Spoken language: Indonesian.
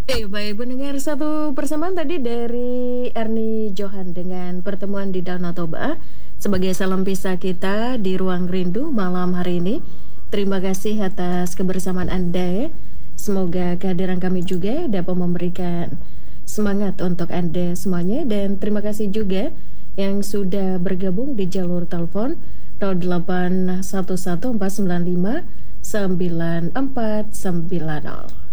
Baik pendengar, satu persembahan tadi dari Ernie Johan dengan pertemuan di Danau Toba sebagai salam pisah kita di Ruang Rindu malam hari ini. Terima kasih atas kebersamaan Anda. Semoga kehadiran kami juga dapat memberikan semangat untuk Anda semuanya, dan terima kasih juga yang sudah bergabung di jalur telepon 0811 495 9490.